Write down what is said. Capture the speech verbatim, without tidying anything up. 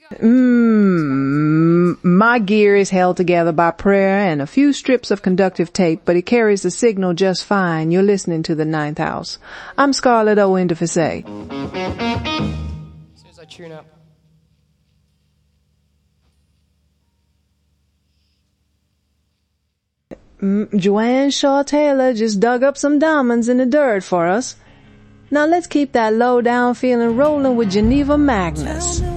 Mmm, my gear is held together by prayer and a few strips of conductive tape, but it carries the signal just fine. You're listening to the Ninth House. I'm Scarlett O. Indifise. As soon as I tune up. Mm, Joanne Shaw Taylor just dug up some diamonds in the dirt for us. Now let's keep that low down feeling rolling with Geneva Magnus.